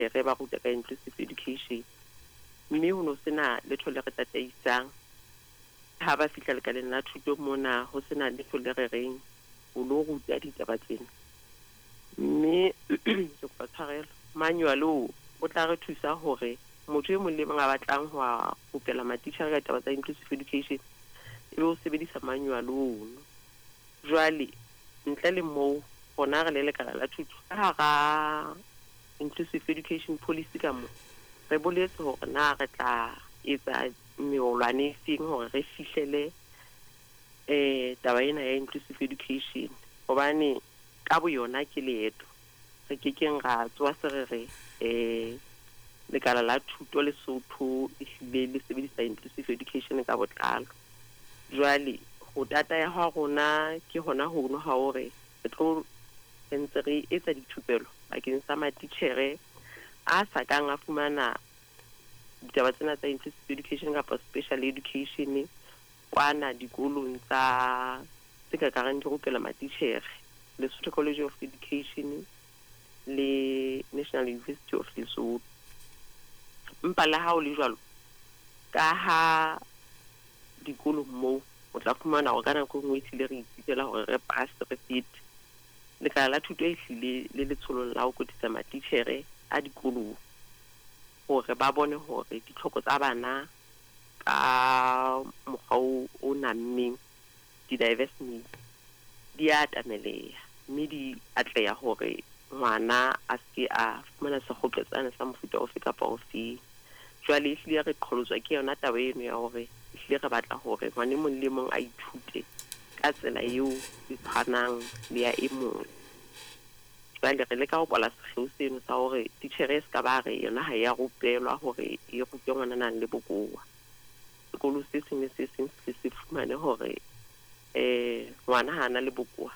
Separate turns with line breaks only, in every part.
matitjhere ba ruta ka inclusive education, mme ho no sena letho le re tataisang ha ba fihla lekaleng la thuto mona, ho sena letho le re reng o lo ruta ditaba tsena. Mme ke kopa tshwarelo, manual o tla re thusa hore motho e mong le mong a batlang ho rupela matitjhere ka taba tsa inclusive education e o sebedisa manual ono. Jwale ntle le moo rona re le lekala la thuto ka hara inclusive education policy ka moo re boletse hore na re tla etsa meolwane e feng hore re fihlele taba ena ya inclusive education, hobane ka bo yona ke leeto re kekeng ra tsoa se re lekala la thuto Lesotho ehlile le sebedisa inclusive education ka botlalo. Jwale ho data ya ha rona ke hona ho no ha hore re tlo ntse re etsa dithupelo bakeng sa matitjhere a sa kang a fumana ditaba tsena tsa inclusive education kapa special education kwana dikolong tsa tse ka kareng di rupela matitjhere, Lesotho College of Education le National University of Lesotho. Mpa le ha o le jwalo, ka ha dikolong moo o tla fumana hore ka nako nngwe tlile re ipitela hore re pass re fete, lekala la thuto e hlile le letsholong la ho kwetlisa matitjhere a dikolong hore ba bone hore ditlhoko tsa bana ka mokgwa o nammeng, di-diverse needs di a atameleha, mme di atleha hore ngwana a se a fumana sekgotletsana sa mofuta ofe kapa ofe. Jwale ehlile re qholotswa ke yona taba eno ya hore ehlile re batla hore ngwane mong le mong a ithute ka tsela eo e tshwanang le ya e mong. Jwale re leka ho kwala sekgeo seno sa hore titjhere e ska ba re yona ha ya rupelwa hore e rute ngwana nang le bokowa. Sekolo se seng le se seng se fumane hore ngwana ha na le bokowa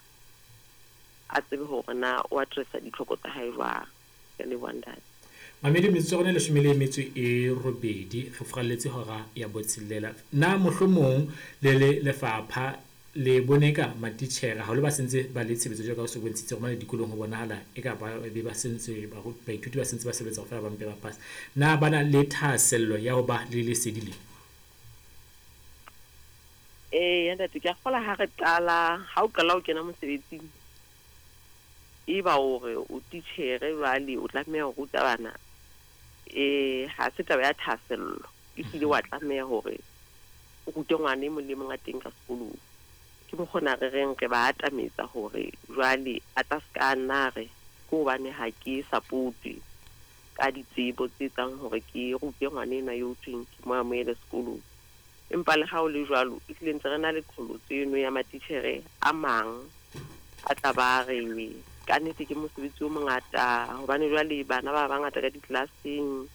a tsebe hore na o addressa ditlhoko tsa hae jwang. Ke le wonders
mamedi metsotso rona le shumile metso e robedi re furalletse hora ya botshelela na mohlomong le lefapha le boneka matitjhere ha le ba sentse ba le tshebetso jwa ka o se bontshitse rona le dikolong ho bonahala e ka ba be ba sentse ba ithuti ba sentse ba sebetsa ho fela ba mpe ba pass na bana le thasello ya ho ba le lesedile.
Ntate ke a kgola ha re qala ha o qala o kena mosebetsing e ba hore o titjhere jwale o tlameha ho ruta bana ha se taba ya thasello ehlile wa tlameha hore o rute ngwane mo le mong a teng ka sekolong. Ke bokgona re reng re ba atametsa hore jwale a tla ska nare ko bane ha ke support ka ditsebo tse tsang hore ke rute ngwane ena yo tsweng ke mo amoele sekolong. Empa le ha o le jwalo ehlile ntse re na le qholotso eno ya matitjhere a mang a tla ba re ka nnete ke mosebetsi o mongata hobane jwale bana ba bangata ka ditlelaseng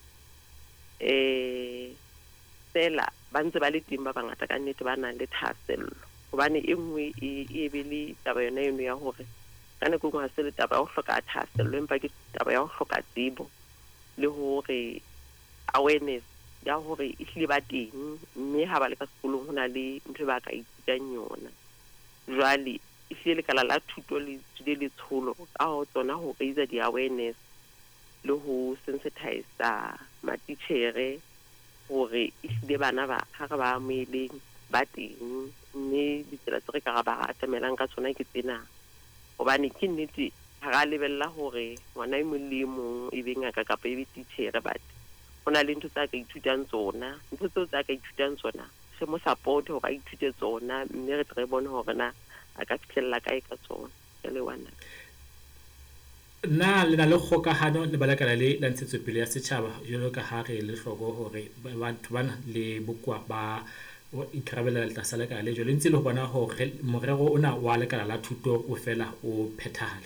fela ba ntse ba le teng ba bangata ka nnete ba nang le thahasello, hobane e nngwe e be le taba yona eno ya hore ka nako e nngwe ha se le taba ya ho hloka thahasello empa ke taba ya ho hloka tsebo le hore awareness ya hore ehlile ba teng, mme ha ba le ka sekolong ho na le ntho ba ka ithutang yona. Jwale ehlile lekala la thuto le tswile letsholo ka ho tsona ho raise di-awareness le ho sensitize matitjhere hore ehlile bana ba ha re ba amoeleng ba teng, mme ditsela tse re ka ba atamelang ka tsona ke tsena, hobane ke nnete ha ra lebella hore ngwana e mong le mong e be ngaka kapa e be titjhere, but ho na le ntho tsa ka ithutang tsona, ntho tseo tsa ka ithutang tsona re mo support hore a ithute tsona, mme re tre bone hore na a ka fihlella kae ka tsona. Ke le wana
na le na le kgokahano le balekala le la ntshetsopele ya setjhaba jwalo ka ha re le hloko hore batho bana le bokowa ba ikarabella le tlasa lekala le jwale ntse le ho bona hore morero ona wa lekala la thuto o fela o phethahala.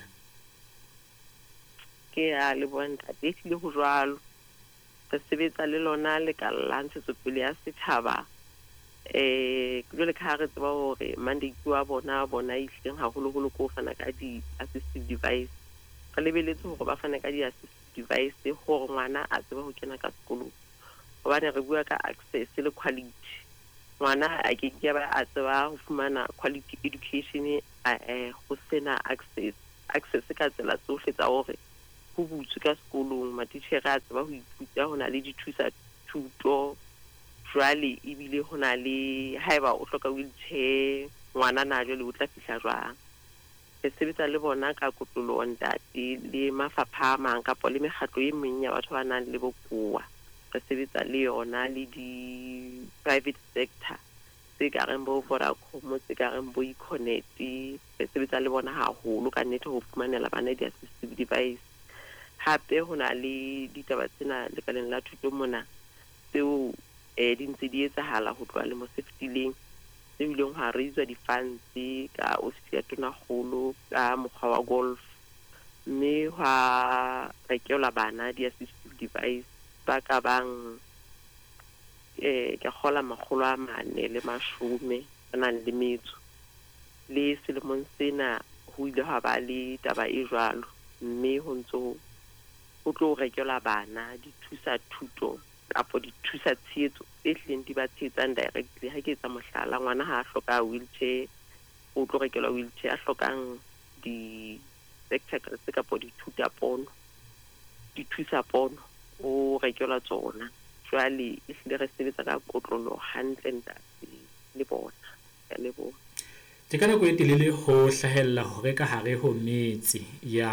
ke a le bona ntate ehlile ho jwalo re sebetsa le lona lekala la ntshetsopele ya setjhaba jwale ka ha re tseba hore mandate wa bona ehlileng haholoholo ko fana ka di-assistive device, re lebeletse hore ba fane ka di-assistive device hore ngwana a tsebe ho kena ka sekolong, hobane re bua ka access le quality. Ngwana a ke ke ba a tseba ho fumana quality education ho sena access ka tsela tsohle tsa hore ho butswe ka sekolong, matitjhere a tseba ho ithuta, ho na le dithusa thuto. Jwale ebile ho na le haeba o hloka wheelchair, ngwana na jwale o tla fihla jwang. Re sebetsa le bona ka kotloloho ntate, le mafapha a mang kapa le mekgatlo e meng ya batho ba nang le bokowa. Re sebetsa le yona le di-private sector tse ka reng bo Vodacom, tse ka reng bo Econet. Re sebetsa le bona haholo ka nnete ho fumanela bana di-assistive device. Hape ho na le ditaba tsena lekaleng la thuto mona tseo di ntse di etsahala ho tloha lemo se fetileng, tse bileng ha raiswa di-funds ka ofisi ya tonakgolo ka mokgwa wa golf, mme ha rekelwa bana di-assistive device ba ka bang ke kgola 410 ba nang le metso. Le selemong sena ho ile ha ba le taba e jwalo, mme ho ntso ho tlo rekelwa bana dithusa thuto kapo dithusa tshehetso tse hleng di ba tshehetsang directly. Ha ke etsa mohlala, ngwana ha a hloka wheelchair, o tlo rekelwa wheelchair. A hlokang di-spectacles kapo dithuta-pono, dithusa pono, o rekelwa tsona. Jwale e hlile re sebetsa ka kotlolo hantle ntate le bona. Ka leboha.
Ke ka nako e telele ho hlahella hore ka hare ho metse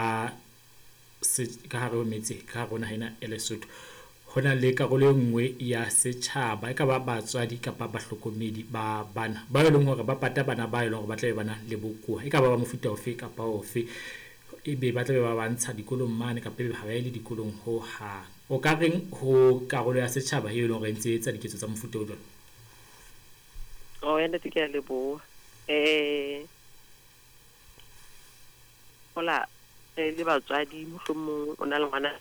ka hare ho metse ka rona haina e Lesotho ho na le karolo e nngwe ya setjhaba, e ka ba batswadi kapa bahlokomedi ba bana ba e leng hore ba pata bana ba e leng hore ba tla be bana le bokowa, e ka ba mofuta ofe kapa ofe, e be ba tla be ba bantsha dikolong mane kapa e be ha ba ile dikolong ho hang. O ka reng ho karolo ya setjhaba e leng hore ntse etsa diketso tsa mofuta o jwalo?
Yena ke a leboha. Hola le batswadi, mohlomong o na le ngwana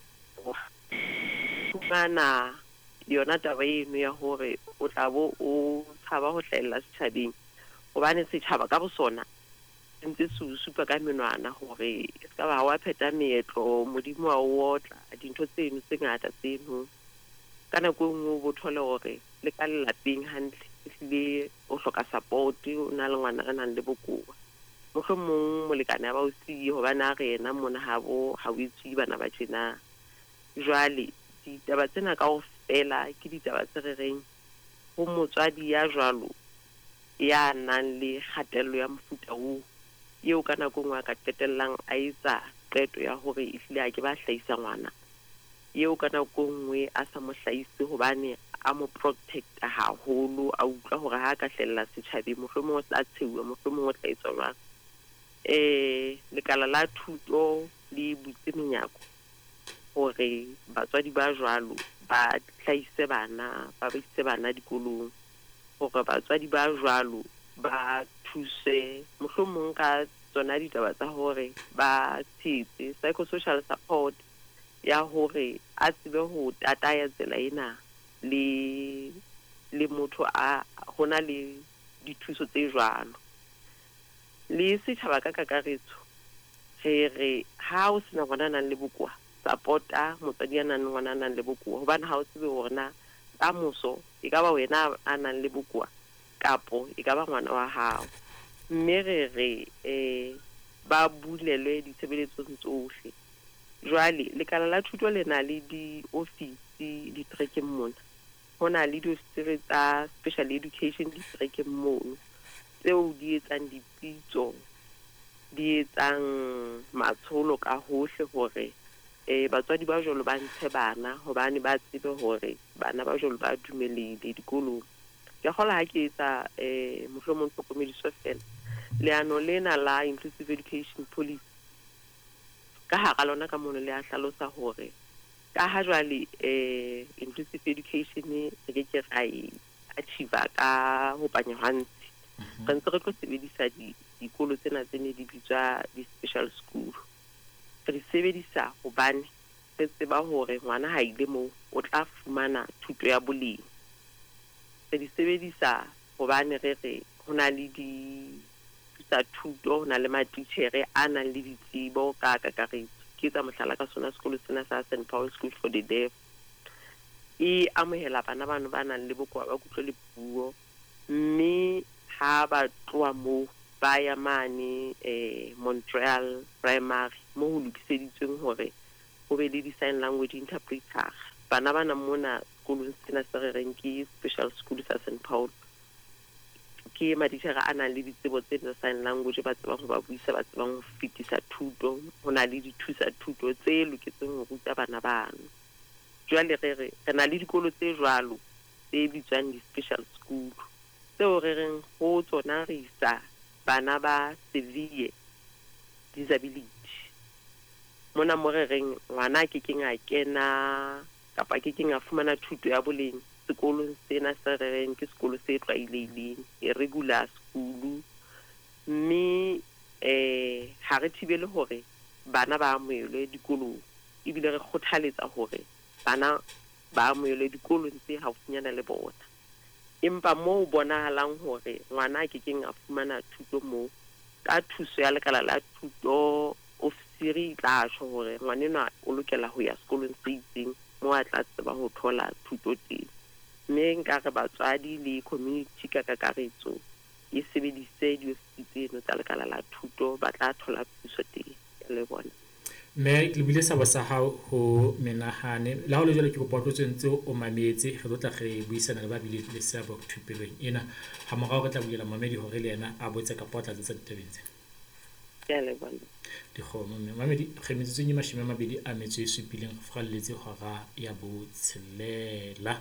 fumana yona taba eno ya hore o tla bo o tshaba ho hlahella setjhabeng, hobane setjhaba ka bosona ntse se o supa ka menwana hore e ska ba wa pheta meetlo, modimo wa o otla, dintho tseno tse ngata tseno. Ka nako e nngwe o thole hore le ka lapeng hantle ehlile o hloka support, o na le ngwana a nang le bokowa, mohlomong molekane ba o siye hobane a re yena mona ha o etswe bana ba tjena. Jwale ditaba tsena kaofela ke ditaba tse re reng ho motswadi ya jwalo ya nang le kgatello ya mofuta oo, eo ka nako nngwe a ka qetellang a etsa qeto ya hore ehlile a ke ba hlahisa ngwana, eo ka nako nngwe a sa mo hlahise hobane a mo protecta haholo, a utlwa hore ha ka hlahella setjhabeng mohlomong o tla tshehuwa, mohlomong o tla etswa jwang. Lekala la thuto le butse menyako hore batswadi ba jwalo ba hlahise bana, ba ise bana dikolong, hore batswadi ba jwalo ba thuse mohlomong ka tsona ditaba tsa hore ba tshetse psychosocial support ya hore a tsebe ho tataya tsela ena le motho a hona le dithuso tse jwalo. Le setjhaba ka kakaretso re ha o sena ngwana nang le bokowa, support-a motswadi ya nang le ngwana nang le bokowa, hobane ha o tsebe hore na ka moso e ka ba wena a nang le bokowa kapo e ka ba ngwana wa hao. Mme re ba bulelwe ditshebeletsong tsohle. Jwale lekala la thuto le na le di-office diterekeng mona, ho na le di-office tsa special education diterekeng mono tseo di etsang dipitso, di etsang matsholo ka hohle hore batswadi ba jwalo ba ntshe bana, hobane ba tsebe hore bana ba jwalo ba dumelehile dikolong. Ke kgola ha ke etsa mohlomong tlhokomediso fela leano lena la inclusive education policy ka hara lona ka mono le a hlalosa hore ka ha jwale inclusive education re ke ra achieve ka ho panya hantsi, re ntse re tlo sebedisa dikolo tsena tse ne di bitswa di-special school. Re di sebedisa hobane re tseba hore ngwana ha ile moo o tla fumana thuto ya boleng. Re di sebedisa hobane re ho na le tsa thuto, ho na le matitjhere a nang le ditsebo ka kakaretso. Ke etsa mohlala ka sona sekolo sena sa St. Paul School for the Deaf, e amohela bana bano ba nang le bokowa ba kutlwo le puo, mme ha ba tloha moo ba ya mane Montreal Primary mo ho lokiseditsweng hore ho be le di-sign language interpreter. Bana bana mona sekolong sena se re reng ke special school sa St Paul, ke matitjhere a nang le ditsebo tse tsa sign language, ba tsebang ho ba buisa, ba tsebang ho fetisa thuto, ho na le dithusa thuto tse loketseng ho ruta bana bano. Jwale re na le dikolo tse jwalo tse bitswang di-special school, tseo re reng ho tsona re isa bana ba severe disability. Mona mo re reng ngwana ke keng a kena kapa ke keng a fumana thuto ya boleng sekolong sena se re reng ke sekolo se tlwaelehileng, a regular school. Mme ha re thibele hore bana ba amohelwe dikolong, ebile re kgothaletsa hore bana ba amohelwe dikolong tse haufinyana le bona. Empa moo bonahalang hore ngwana ke keng a fumana thuto moo, ka thuso ya lekala la thuto, ofisiri tla tjho hore ngwanenwa o lokela ho ya sekolong se itseng moo a tla tseba ho thola thuto teng. Mme nkare batswadi le community ka kakaretso e sebedise diofisi tseno tsa lekala la thuto, ba tla thola thuso teng le bona.
Mme le bile sa sa hao ho menahane la ho le jwale ke kopa tlotse ntse o mametse re tla re buisana le ba bile le seabo thupelong ena ha morao re tla bulela mamedi hore le yena a botse ka potla tsa ditabeng tse.
Ya le bona
dikgomo mme mamedi re metseng e mashome a mabedi a metso e supileng re fralletse hora ya botshelela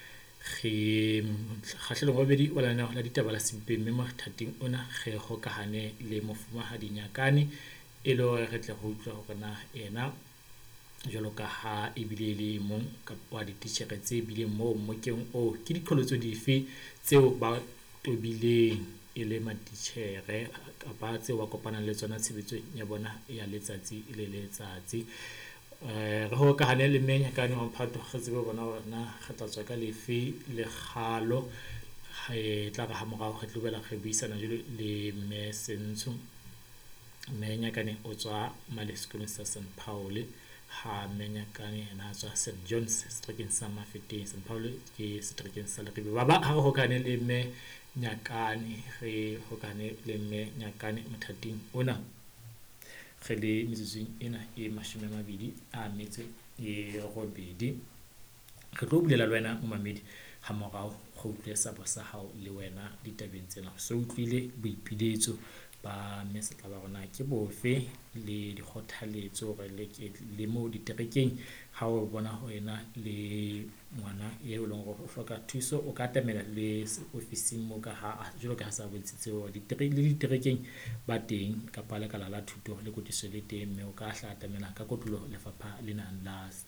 re kgahlelong bobedi wa lana la ditaba la simpe mme mo thateng ona re hokahane le mofumahadi Nyakane e le hore re tle go utlwa hore na ena jwalo ka ha e bile le mong ka wa dititjhere tse bile mo mokeng o ke diqholotso dife tseo ba tobileng e le matitjhere kapa tseo ba kopanang le tsona tshebetso ya bona ya letsatsi le letsatsi. Re hokahane le mme Nyakane wa Mphato re tsebe bona hore na re tla tswa ka lefe le kgalo e tla re ha morao re tlobela re buisana jalo le mme Sentsho. Mme Nyakane o tswa male sekolong sa St Paul, ha mme Nyakane ena tswa St John's Strekeng sa Mafeteng. St Paul ke Strekeng sa Leribe. Baba ha re hokahane le mme Nyakane, re hokahane le mme Nyakane mothating ona re le metsotso ena e mashome a mabedi a metso e robedi. Re tlo bulela le wena momamedi ha morao go utlwe sabo sa hao le wena ditabeng tsena so utlwile boipiletso ba mesetla ba rona ke bofe le dikgothaletso gore le mo diterekeng ha o bona ho ena le ngwana e o leng go hloka thuso o ka tamela le ofising mo ka ha jalo ka sa bontshitse hore diterekeng ba teng ka pala kala la thuto le kotiso le teng mme o ka hla tamela ka kotulo lefapha le nang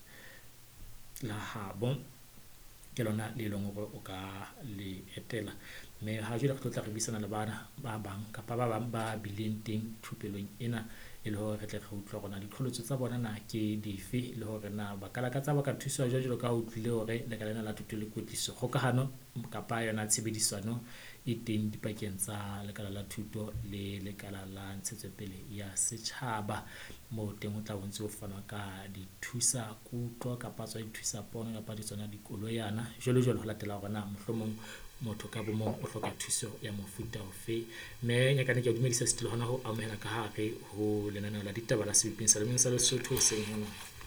la habo ke lona le leng gore o ka le etela. Mme ha jwale re tla re bisana le bana ba bang kapa ba bang ba bileng teng thupelong ena e le hore re tle re utlwa rona ditlholotso tsa bona na ke dife le hore na ba kala ka tsa ba ka thusa jwalo ka utlwile hore le ka lena la thuto le kwetliso kgokahano kapa yona tshebedisano e teng dipakeng tsa lekala la thuto le lekala la ntshetsopele ya setjhaba mo teng o tla bontse ho fanwa ka dithusa kutlo kapa tswa dithusa pono kapa di tsona dikoloyana jwalo ho latela hore na mohlomong motho ka bomong o hloka thuso ya mofuta ofe. Mme Nyakane ke a dumedisa setilo hona ho amohela ka hare ho lenaneo la ditaba la sebipeng sa lemeng sa Lesotho seng hona.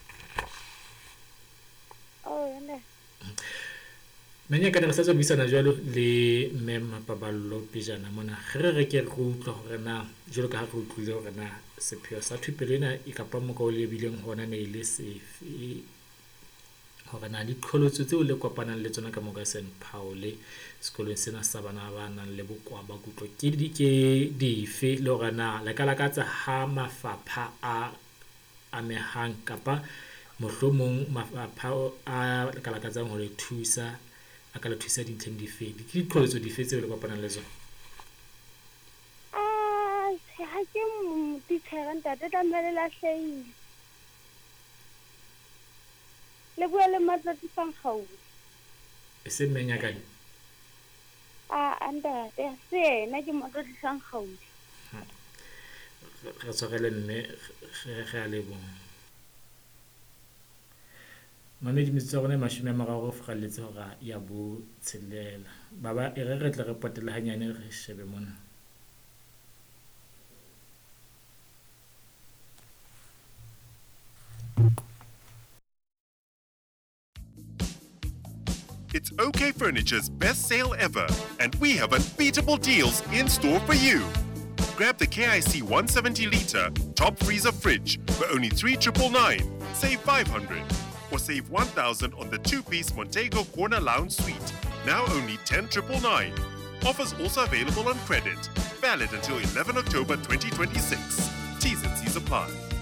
Nne.
Mme Nyakane re sa tswa buisana jwalo le mme Mapaballo Pejana mona re ke re utlwa hore na jwalo ka ha re utlwile hore na sepheo sa thupelo ena e kapa mo ka o lebileng hona ne le sefe hore na diqholotso tseo le kopanang le tsona ka moka St Paul sekolong sena sa bana ba nang le bokoa ba kutlo ke dife le hore na la ka lakatsa ha mafapha a amehang kapa mohlomong mafapha a ka lakatsang ho le thusa a ka le thusa dintlheng dife ke diqholotso dife tseo le kopanang le tsona.
Ha ke titjhere ntate tlamehile la hlahile le bua le matlatisang gaufi
e se mme Nyakane
ntate se yena ke matlatisang gaufi
re tshwarele mme ge a le bong mamedi metsotso ya rona mashome a mararo go fagalletse hore ya bo tshelela baba e re tle re potele hanyane re shebe mona.
It's OK Furniture's best sale ever, and we have unbeatable deals in store for you. Grab the KIC 170-litre top freezer fridge for only $3,999. Save $500. Or save $1,000 on the 2-piece Montego Corner Lounge Suite. Now only $10,999. Offers also available on credit. Valid until 11 October 2026. T's and C's apply.